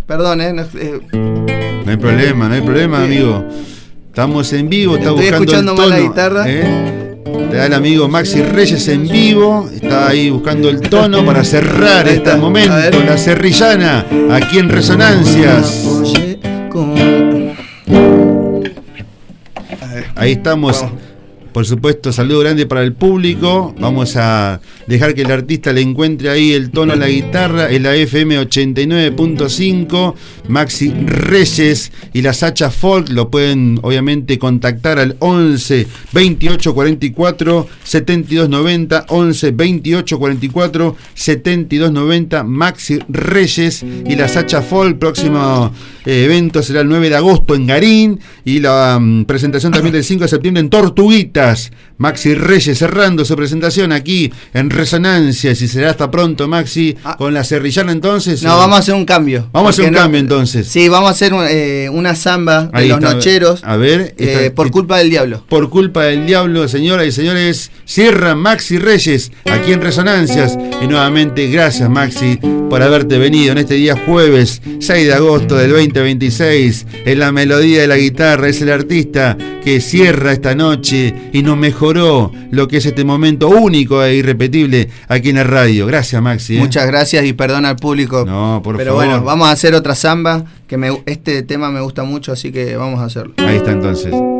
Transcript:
Perdón, No hay problema, amigo. Estamos en vivo, está estoy buscando escuchando el tono. mal la guitarra. Está el amigo Maxi Reyes en vivo, está ahí buscando el tono para cerrar este momento, la serrillana, aquí en Resonancias. Ahí estamos. Por supuesto, saludo grande para el público. Vamos a dejar que el artista le encuentre ahí el tono a la guitarra. Es la FM 89.5. Maxi Reyes y la Sacha Folk. Lo pueden obviamente contactar al 11 28 44 72 90. 11 28 44 72 90. Maxi Reyes y la Sacha Folk. Próximo evento será el 9 de agosto en Garín. Y la presentación también del 5 de septiembre en Tortuguitas. Maxi Reyes cerrando su presentación aquí en Resonancias. Y será hasta pronto, Maxi, con la serrillana entonces. No, vamos a hacer un cambio. Vamos a hacer un cambio entonces. Sí, vamos a hacer una samba de ahí los está, nocheros. A ver. Por culpa del diablo. Por culpa del diablo, señoras y señores. Cierra Maxi Reyes aquí en Resonancias. Y nuevamente, gracias, Maxi, por haberte venido en este día jueves 6 de agosto del 2026. En la melodía de la guitarra es el artista que cierra esta noche y nos mejoró lo que es este momento único e irrepetible aquí en la radio. Gracias, Maxi. Muchas gracias y perdona al público. No, por favor. Pero bueno, vamos a hacer otra samba, que este tema me gusta mucho, así que vamos a hacerlo. Ahí está entonces.